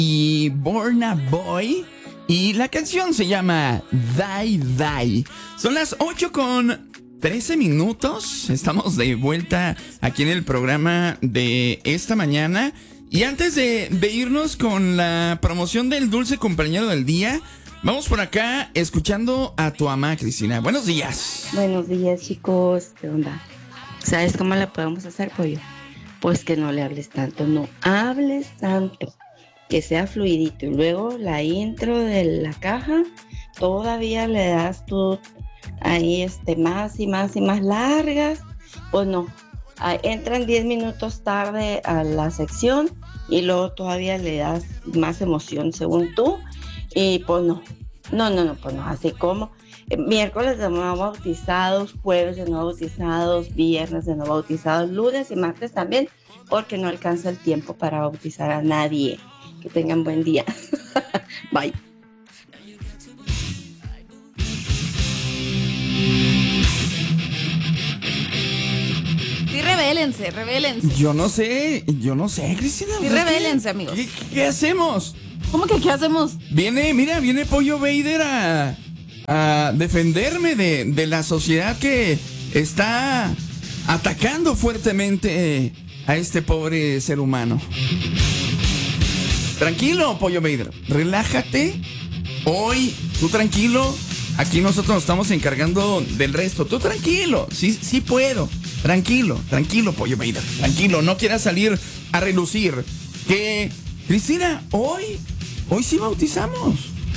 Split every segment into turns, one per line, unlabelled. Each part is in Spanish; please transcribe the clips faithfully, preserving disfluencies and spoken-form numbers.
y Burna Boy. Y la canción se llama Die Die. Son las ocho con trece minutos. Estamos de vuelta aquí en el programa de esta mañana. Y antes de, de irnos con la promoción del dulce compañero del día, vamos por acá escuchando a tu mamá, Cristina. Buenos días.
Buenos días, chicos. ¿Qué onda? ¿Sabes cómo la podemos hacer, pollo? Pues que no le hables tanto, no hables tanto. Que sea fluidito. Y luego la intro de la caja, todavía le das tú ahí este, más y más y más largas. Pues no, ah, entran diez minutos tarde a la sección y luego todavía le das más emoción según tú. Y pues no, no, no, no, pues no, así como eh, miércoles de no bautizados, jueves de no bautizados, viernes de no bautizados, lunes y martes también, porque no alcanza el tiempo para bautizar a nadie. Que tengan buen día. Bye.
Sí, revélense, revélense.
Yo no sé, yo no sé, Cristina.
Sí, revélense, amigos.
¿Qué, qué hacemos?
¿Cómo que qué hacemos?
Viene, mira, viene Pollo Vader a, a defenderme de, de la sociedad que está atacando fuertemente a este pobre ser humano. Tranquilo, Pollo Vader, relájate. Hoy, tú tranquilo. Aquí nosotros nos estamos encargando del resto. Tú tranquilo, sí, sí puedo. Tranquilo, tranquilo, Pollo Vader. Tranquilo, no quieras salir a relucir. Que, Cristina, hoy, hoy sí bautizamos.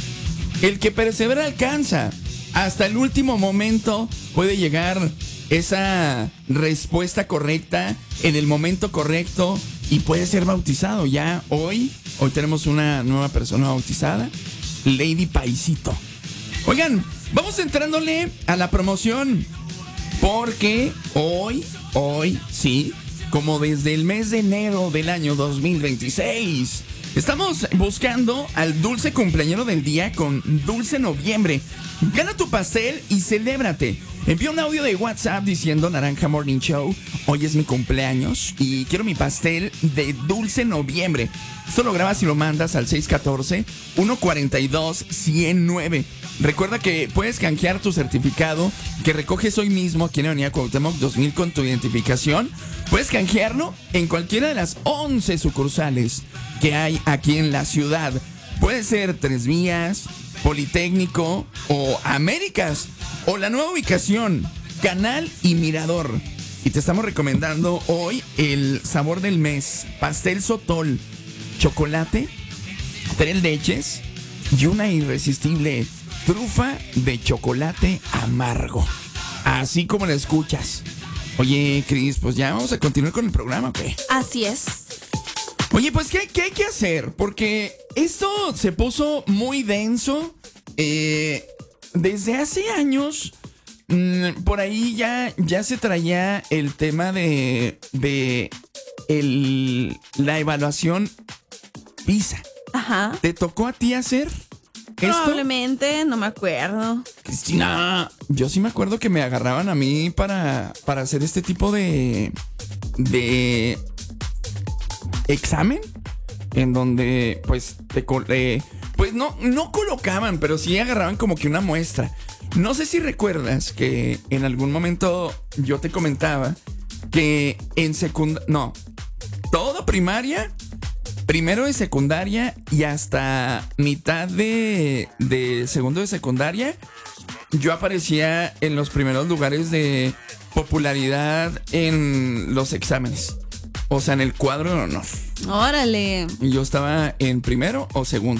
El que persevera alcanza. Hasta el último momento puede llegar esa respuesta correcta en el momento correcto y puede ser bautizado. Ya hoy, hoy tenemos una nueva persona bautizada, Lady Paisito. Oigan, vamos entrándole a la promoción porque hoy, hoy, sí, como desde el mes de enero del año dos mil veintiséis, estamos buscando al dulce cumpleañero del día con Dulce Noviembre. Gana tu pastel y celébrate. Envía un audio de WhatsApp diciendo Naranja Morning Show, hoy es mi cumpleaños y quiero mi pastel de Dulce Noviembre. Esto lo grabas y lo mandas al seis uno cuatro, uno cuatro dos, uno cero nueve. Recuerda que puedes canjear tu certificado que recoges hoy mismo aquí en Avenida Cuauhtémoc dos mil con tu identificación. Puedes canjearlo en cualquiera de las once sucursales que hay aquí en la ciudad. Puede ser Tres Vías, Politécnico o Américas o la nueva ubicación, Canal y Mirador. Y te estamos recomendando hoy el sabor del mes, pastel sotol, chocolate, tres leches y una irresistible trufa de chocolate amargo. Así como la escuchas. Oye, Cris, pues ya vamos a continuar con el programa, ¿ok?
Así es.
Oye, pues, ¿qué, qué hay que hacer? Porque esto se puso muy denso. Eh, desde hace años, mmm, por ahí ya, ya se traía el tema de, de el, la evaluación PISA.
Ajá.
¿Te tocó a ti hacer esto?
Probablemente, no me acuerdo.
Cristina, yo sí me acuerdo que me agarraban a mí para, para hacer este tipo de... de examen en donde pues te eh, pues no no colocaban, pero sí agarraban como que una muestra. No sé si recuerdas que en algún momento yo te comentaba que en secundaria, no, toda primaria, primero de secundaria y hasta mitad de, de segundo de secundaria, yo aparecía en los primeros lugares de popularidad en los exámenes. O sea, en el cuadro de honor.
Órale.
Y yo estaba en primero o segundo.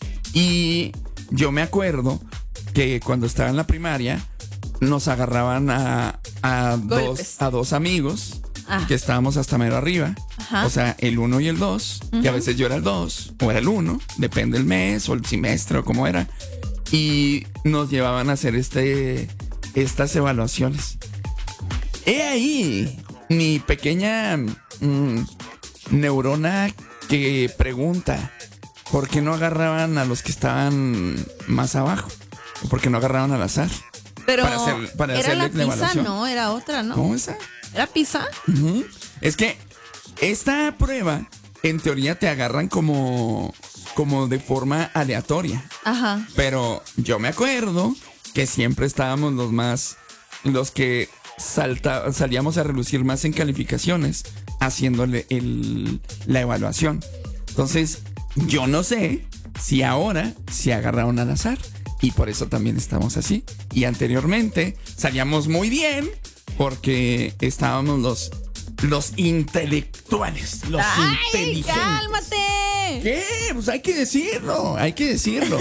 Y yo me acuerdo que cuando estaba en la primaria nos agarraban a, a, dos, a dos amigos ah. que estábamos hasta mero arriba. Ajá. O sea, el uno y el dos. Uh-huh. Que a veces yo era el dos o era el uno. Depende del mes o el semestre o cómo era. Y nos llevaban a hacer este, estas evaluaciones. He ahí mi pequeña... Mm, neurona que pregunta ¿por qué no agarraban a los que estaban más abajo? ¿Por qué no agarraban al azar?
Pero
para hacer, para
era la
la
PISA, no, era otra, ¿no?
¿Cómo esa?
¿Era PISA?
Uh-huh. Es que esta prueba, en teoría, te agarran como como de forma aleatoria.
Ajá.
Pero yo me acuerdo que siempre estábamos los más, los que salta, salíamos a relucir más en calificaciones, haciéndole el, la evaluación. Entonces, yo no sé si ahora se agarraron al azar y por eso también estamos así. Y anteriormente salíamos muy bien porque estábamos los, los intelectuales, los
¡Ay,
inteligentes.
cálmate!
¿Qué? Pues hay que decirlo, hay que decirlo.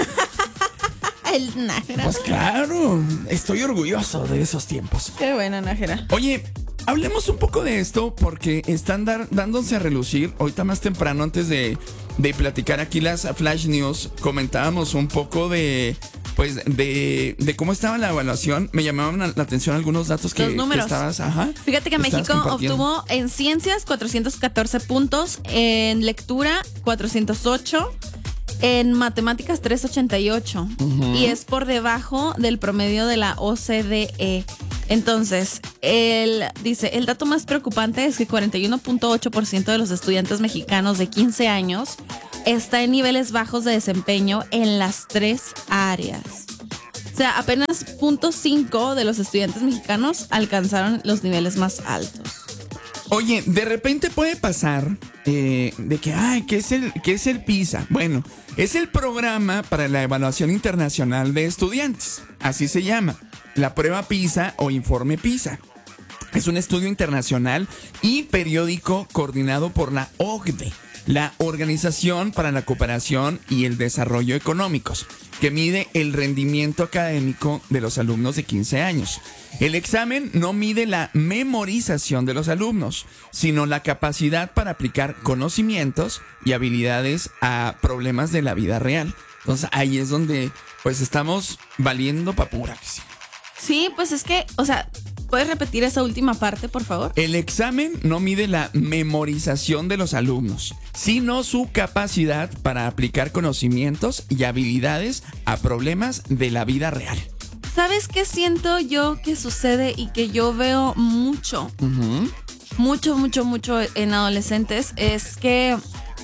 El Nájera.
Pues claro, estoy orgulloso de esos tiempos.
Qué buena, Nájera.
Oye, hablemos un poco de esto porque están dar, dándose a relucir. Ahorita más temprano, antes de, de platicar aquí las Flash News, comentábamos un poco de, pues, de, de cómo estaba la evaluación. Me llamaban la atención algunos datos que,
Los números.
que estabas, ajá.
Fíjate que
que estabas
México
compartiendo.
obtuvo en ciencias cuatrocientos catorce puntos, en lectura cuatrocientos ocho, en matemáticas trescientos ochenta y ocho, uh-huh. y es por debajo del promedio de la O C D E. Entonces, él dice, el dato más preocupante es que cuarenta y uno punto ocho por ciento de los estudiantes mexicanos de quince años está en niveles bajos de desempeño en las tres áreas. O sea, apenas cero punto cinco de los estudiantes mexicanos alcanzaron los niveles más altos.
Oye, de repente puede pasar eh, de que, ay, ¿qué es el, qué es el PISA? Bueno, es el programa para la evaluación internacional de estudiantes, así se llama, la prueba PISA o informe PISA. Es un estudio internacional y periódico coordinado por la O C D E, la Organización para la Cooperación y el Desarrollo Económicos, que mide el rendimiento académico de los alumnos de quince años. El examen no mide la memorización de los alumnos, sino la capacidad para aplicar conocimientos y habilidades a problemas de la vida real. Entonces ahí es donde pues estamos valiendo pa' pura.
Sí, pues es que, o sea, ¿puedes repetir esa última parte, por favor?
El examen no mide la memorización de los alumnos, sino su capacidad para aplicar conocimientos y habilidades a problemas de la vida real.
¿Sabes qué siento yo que sucede y que yo veo mucho, uh-huh. mucho, mucho, mucho en adolescentes? Es que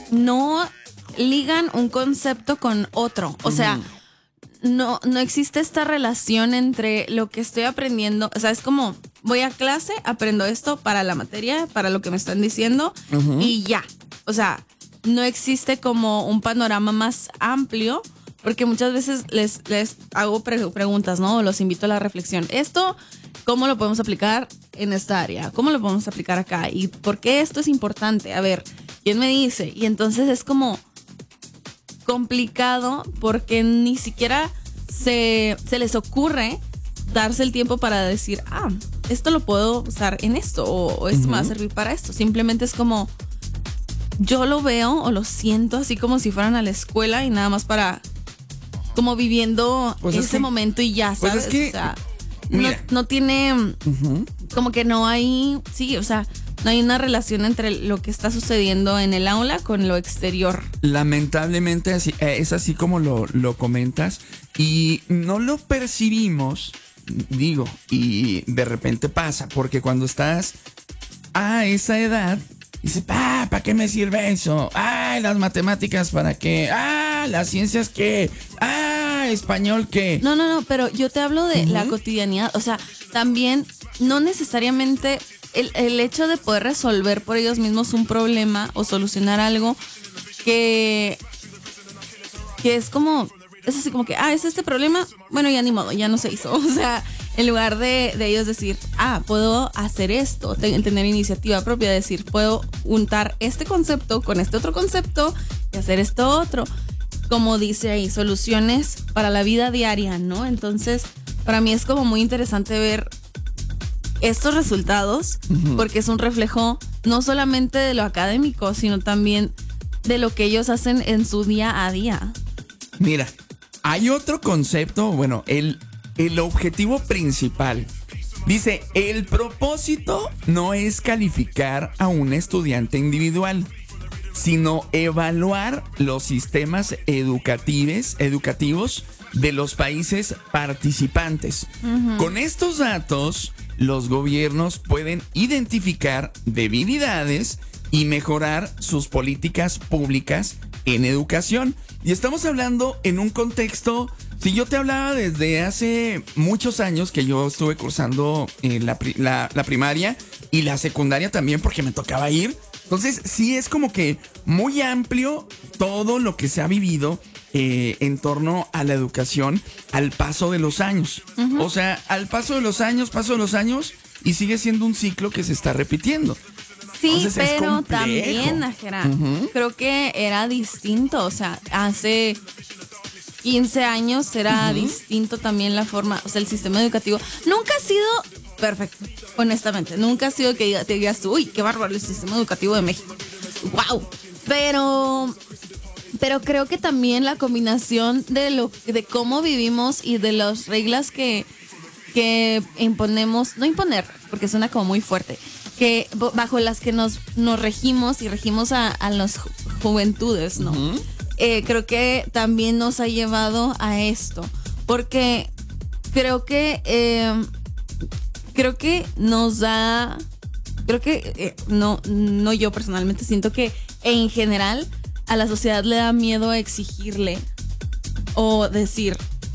no ligan un concepto con otro. O sea, uh-huh. no, no existe esta relación entre lo que estoy aprendiendo. O sea, es como, voy a clase, aprendo esto para la materia, para lo que me están diciendo, uh-huh. y ya. O sea, no existe como un panorama más amplio. Porque muchas veces les, les hago pre- preguntas, ¿no? Los invito a la reflexión. Esto, ¿cómo lo podemos aplicar en esta área? ¿Cómo lo podemos aplicar acá? ¿Y por qué esto es importante? A ver, ¿quién me dice? Y entonces es como complicado porque ni siquiera se, se les ocurre darse el tiempo para decir, ah, esto lo puedo usar en esto o, o esto uh-huh. me va a servir para esto. Simplemente es como, yo lo veo o lo siento así como si fueran a la escuela y nada más para... como viviendo pues ese que, momento y ya, ¿sabes?
Pues es que,
o sea, no, no tiene, uh-huh. como que no hay, sí, o sea, no hay una relación entre lo que está sucediendo en el aula con lo exterior.
Lamentablemente así, es así como lo, lo comentas y no lo percibimos, digo, y de repente pasa, porque cuando estás a esa edad, dices, ah, ¿para qué me sirve eso? Ah, las matemáticas, ¿para qué? Ah, las ciencias, ¿qué? Ah, español, ¿qué?
No, no, no, pero yo te hablo de uh-huh. la cotidianidad. O sea, también no necesariamente el, el hecho de poder resolver por ellos mismos un problema o solucionar algo que, que es como, es así como que, ah, es este problema, bueno, ya ni modo, ya no se hizo. O sea, en lugar de, de ellos decir, ah, puedo hacer esto, tener iniciativa propia, decir, puedo juntar este concepto con este otro concepto y hacer esto otro. Como dice ahí, soluciones para la vida diaria, ¿no? Entonces, para mí es como muy interesante ver estos resultados, uh-huh. porque es un reflejo no solamente de lo académico, sino también de lo que ellos hacen en su día a día.
Mira, hay otro concepto, bueno, el... El objetivo principal. Dice, el propósito no es calificar a un estudiante individual, sino evaluar los sistemas educativos, educativos de los países participantes. Uh-huh. Con estos datos, los gobiernos pueden identificar debilidades y mejorar sus políticas públicas en educación. Y estamos hablando en un contexto, si yo te hablaba desde hace muchos años que yo estuve cursando eh, la, la, la primaria y la secundaria también porque me tocaba ir. Entonces sí es como que muy amplio todo lo que se ha vivido eh, en torno a la educación al paso de los años. Uh-huh. O sea, al paso de los años, paso de los años y sigue siendo un ciclo que se está repitiendo.
Sí,
entonces,
pero también, Najera, uh-huh. creo que era distinto. O sea, hace quince años era uh-huh. distinto también la forma, o sea, el sistema educativo. Nunca ha sido perfecto, honestamente. Nunca ha sido que te digas tú, uy, qué bárbaro el sistema educativo de México. ¡Wow! Pero, pero creo que también la combinación de, lo, de cómo vivimos y de las reglas que, que imponemos, no imponer, porque suena como muy fuerte, que bajo las que nos, nos regimos y regimos a, a las juventudes, ¿no? Uh-huh. Eh, creo que también nos ha llevado a esto, porque creo que eh, creo que nos da, creo que eh, no, no yo personalmente siento que en general a la sociedad le da miedo exigirle o decir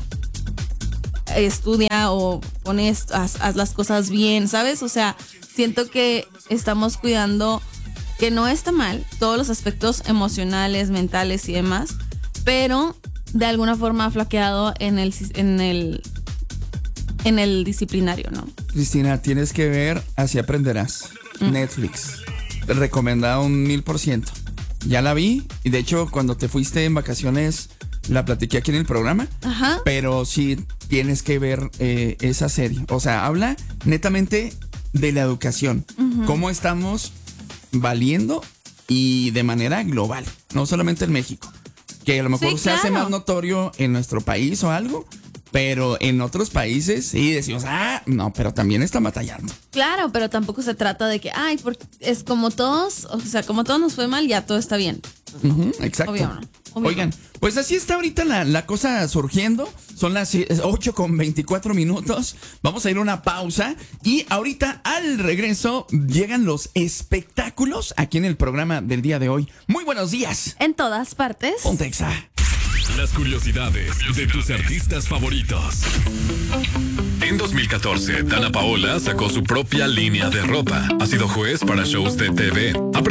estudia o pones, haz, haz las cosas bien, ¿sabes? O sea, siento que estamos cuidando, que no está mal, todos los aspectos emocionales, mentales y demás, pero de alguna forma ha flaqueado en el, en el, en el disciplinario, ¿no?
Cristina, tienes que ver Así Aprenderás. Mm. Netflix. Recomendada un mil por ciento. Ya la vi y de hecho cuando te fuiste en vacaciones la platiqué aquí en el programa. Ajá. Pero sí tienes que ver eh, esa serie. O sea, habla netamente de la educación. Uh-huh. Cómo estamos valiendo y de manera global, no solamente en México. Que a lo mejor sí, se claro. hace más notorio en nuestro país o algo, pero en otros países sí decimos, ah, no, pero también están batallando.
Claro, pero tampoco se trata de que, ay, porque es como todos, o sea, como todos nos fue mal, ya todo está bien.
Uh-huh, exacto.
Obvio no. Obvio.
Oigan, pues así está ahorita la, la cosa surgiendo. Son las ocho con veinticuatro minutos. Vamos a ir a una pausa. Y ahorita al regreso llegan los espectáculos aquí en el programa del día de hoy. Muy buenos días.
En todas partes.
Ponte Exa.
Las curiosidades de tus artistas favoritos. En dos mil catorce, Dana Paola sacó su propia línea de ropa. Ha sido juez para shows de T V. Ha